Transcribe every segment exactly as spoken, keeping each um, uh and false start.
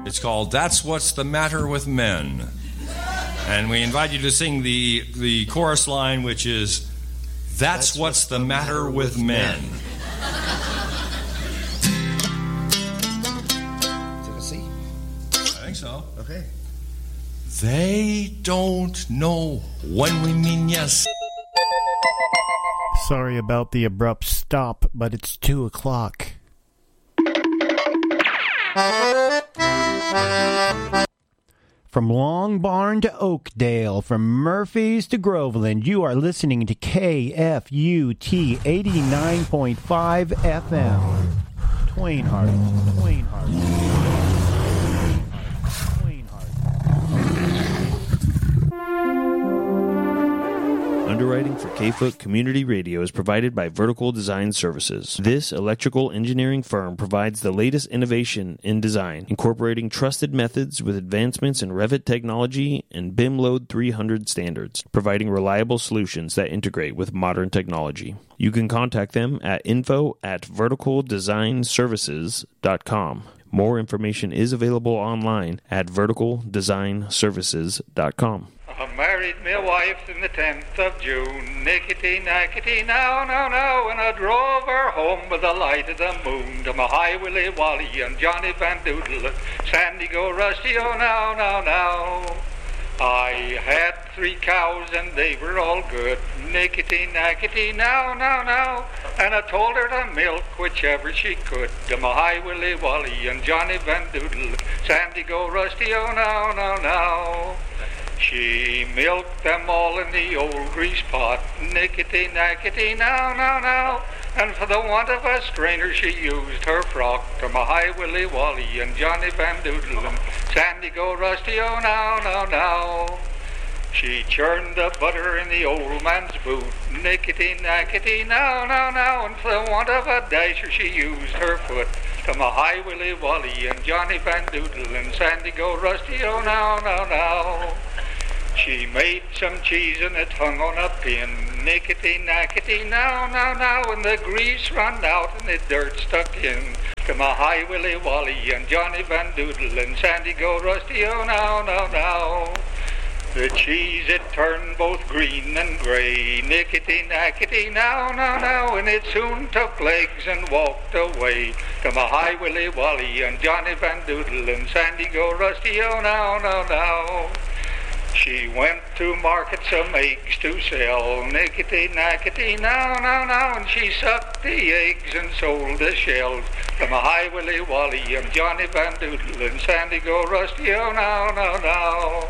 It's called That's What's the Matter with Men. And we invite you to sing the, the chorus line, which is, That's, That's what's, what's the matter, matter with men. men. Is it a C? I think so. Okay. They don't know when we mean yes. Sorry about the abrupt stop, but it's two o'clock. From Long Barn to Oakdale, from Murphys to Groveland, you are listening to K F U T eighty-nine point five F M. Twain Hart, Twain Hart, Twain Hart. Underwriting for K-Foot Community Radio is provided by Vertical Design Services. This electrical engineering firm provides the latest innovation in design, incorporating trusted methods with advancements in Revit technology and B I M Load three hundred standards, providing reliable solutions that integrate with modern technology. You can contact them at info at vertical design services dot com. More information is available online at vertical design services dot com. I married my wife in the tenth of June, nickety nackety now, now, now, and I drove her home by the light of the moon to my High Willy Wally and Johnny Van Doodle, Sandy Go Rusty, oh now, now, now. I had three cows and they were all good, nickety nackety now, now, now, and I told her to milk whichever she could to my High Willy Wally and Johnny Van Doodle, Sandy Go Rusty, oh now, now, now. She milked them all in the old grease pot, nickety nackety now, now, now, and for the want of a strainer she used her frock to my High Willy Wally and Johnny Van Doodle and Sandy Go Rusty, oh now, now, now. She churned the butter in the old man's boot, nickety nackety now, now, now, and for the want of a dasher she used her foot to my High Willy Wally and Johnny Van Doodle and Sandy Go Rusty, oh now, now, now. She made some cheese and it hung on a pin, nickety nackety now, now, now, and the grease run out and the dirt stuck in to my High Willy Wally and Johnny Van Doodle and Sandy Go Rusty, oh now, now, now. The cheese it turned both green and gray, nickety nackety now, now, now, and it soon took legs and walked away to my High Willy Wally and Johnny Van Doodle and Sandy Go Rusty, oh now, now, now. She went to market some eggs to sell, nickety nackety now, now, now, and she sucked the eggs and sold the shells to my High Willy Wally and Johnny Van Doodle and Sandy Go Rusty, oh now, now, now.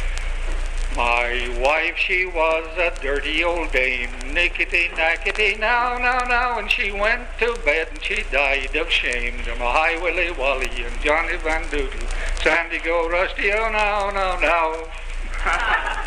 My wife, she was a dirty old dame, nickety nackety now, now, now, and she went to bed and she died of shame to my High Willy Wally and Johnny Van Doodle, Sandy Go Rusty, oh now, now, now.